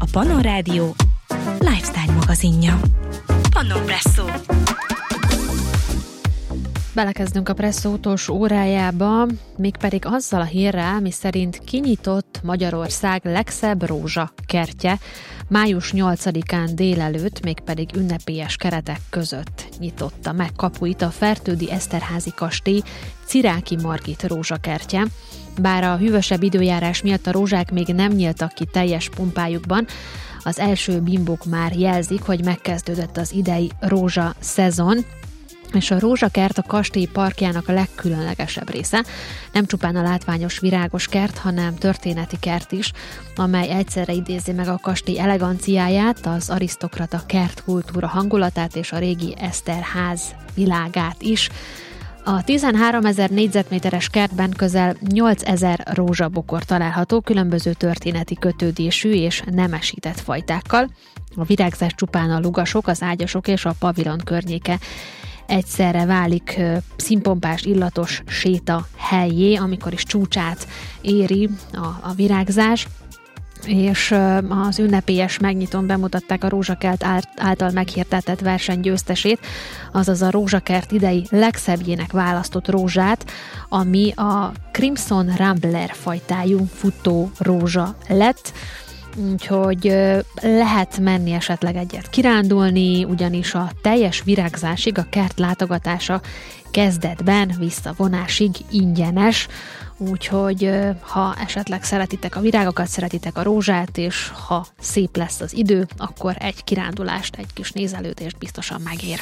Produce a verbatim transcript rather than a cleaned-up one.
Pannon Rádió lifestyle magazinja. Pannon Presszó. Belekezdünk a Presszó utolsó órájába, mégpedig azzal a hírrel, miszerint kinyitott Magyarország legszebb rózsakertje május nyolcadikán délelőtt, mégpedig ünnepélyes keretek között nyitotta meg kapuit a Fertődi Eszterházy kastély Ciráki Margit rózsakertje. Bár a hűvösebb időjárás miatt a rózsák még nem nyíltak ki teljes pompájukban, az első bimbók már jelzik, hogy megkezdődött az idei rózsa szezon, és a rózsakert a kastély parkjának a legkülönlegesebb része. Nem csupán a látványos virágos kert, hanem történeti kert is, amely egyszerre idézi meg a kastély eleganciáját, az arisztokrata kertkultúra hangulatát és a régi Eszterház világát is. A tizenháromezer négyzetméteres kertben közel nyolcezer rózsabokor található különböző történeti kötődésű és nemesített fajtákkal. A virágzás csupán a lugasok, az ágyasok és a pavilon környéke egyszerre válik színpompás, illatos séta helyé, amikor is csúcsát éri a, a virágzás, és az ünnepélyes megnyitón bemutatták a Rózsakert által meghirdetett verseny győztesét, azaz a Rózsakert idei legszebbjének választott rózsát, ami a Crimson Rambler fajtájú futó rózsa lett. Úgyhogy lehet menni esetleg egyet kirándulni, ugyanis a teljes virágzásig a kert látogatása kezdetben visszavonásig ingyenes, úgyhogy ha esetleg szeretitek a virágokat, szeretitek a rózsát, és ha szép lesz az idő, akkor egy kirándulást, egy kis nézelődést biztosan megér.